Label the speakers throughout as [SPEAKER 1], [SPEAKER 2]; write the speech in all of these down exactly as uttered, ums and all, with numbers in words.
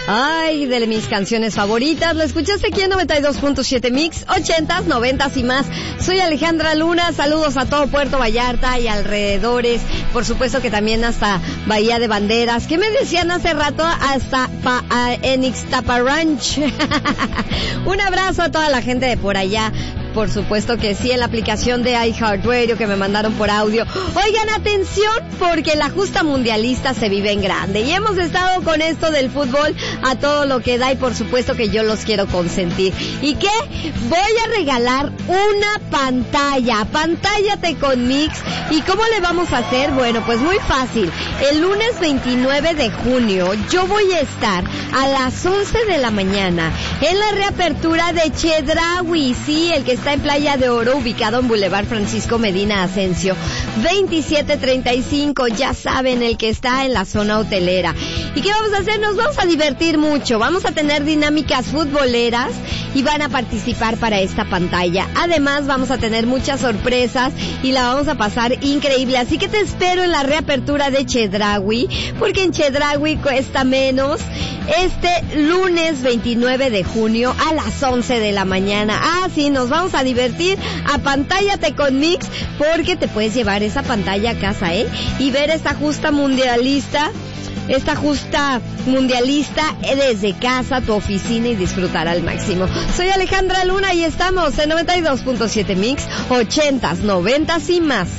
[SPEAKER 1] Ay, de mis canciones favoritas. Lo escuchaste aquí en noventa y dos punto siete Mix, ochentas, noventas y más. Soy Alejandra Luna, saludos a todo Puerto Vallarta y alrededores. Por supuesto que también hasta Bahía de Banderas. ¿Qué me decían hace rato? Hasta pa, a, en Ixtaparanch. Un abrazo a toda la gente de por allá. Por supuesto que sí, en la aplicación de iHeartRadio que me mandaron por audio. Oigan, atención, porque la justa mundialista se vive en grande. Y hemos estado con esto del fútbol a todo lo que da y por supuesto que yo los quiero consentir. ¿Y qué? Voy a regalar una pantalla. Pantállate con Mix. ¿Y cómo le vamos a hacer? Bueno, pues muy fácil. El lunes veintinueve de junio yo voy a estar a las once de la mañana en la reapertura de Chedraui. Sí, el que está en Playa de Oro, ubicado en Boulevard Francisco Medina Asensio, veintisiete treinta y cinco, ya saben, el que está en la zona hotelera. ¿Y qué vamos a hacer? Nos vamos a divertir mucho, vamos a tener dinámicas futboleras y van a participar para esta pantalla. Además, vamos a tener muchas sorpresas y la vamos a pasar increíble, así que te espero en la reapertura de Chedraui, porque en Chedraui cuesta menos. Este lunes veintinueve de junio a las once de la mañana. Ah, sí, nos vamos a divertir. Apantállate con Mix, porque te puedes llevar esa pantalla a casa, ¿eh? Y ver esta justa mundialista, esta justa mundialista desde casa, tu oficina y disfrutar al máximo. Soy Alejandra Luna y estamos en noventa y dos punto siete Mix, ochentas, noventas y más.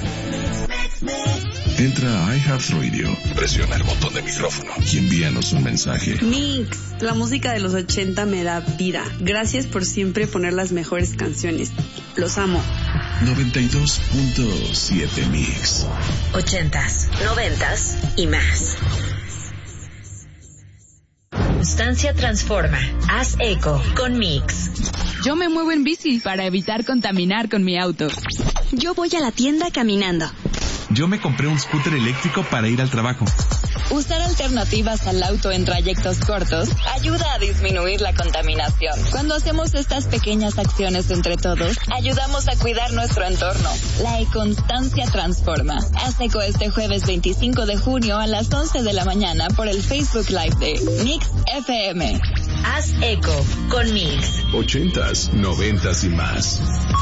[SPEAKER 2] Entra a iHeartRadio, presiona el botón de micrófono y envíanos un mensaje.
[SPEAKER 3] Mix, la música de los ochenta me da vida. Gracias por siempre poner las mejores canciones. Los amo.
[SPEAKER 2] noventa y dos punto siete Mix.
[SPEAKER 4] Ochentas, noventas y más. Constancia transforma. Haz eco con Mix.
[SPEAKER 5] Yo me muevo en bici para evitar contaminar con mi auto.
[SPEAKER 6] Yo voy a la tienda caminando.
[SPEAKER 7] Yo me compré un scooter eléctrico para ir al trabajo.
[SPEAKER 5] Usar alternativas al auto en trayectos cortos ayuda a disminuir la contaminación. Cuando hacemos estas pequeñas acciones entre todos, ayudamos a cuidar nuestro entorno. La econstancia transforma. Haz eco este jueves veinticinco de junio a las once de la mañana por el Facebook Live de Mix F M.
[SPEAKER 4] Haz eco con Mix.
[SPEAKER 2] Ochentas, noventas y más.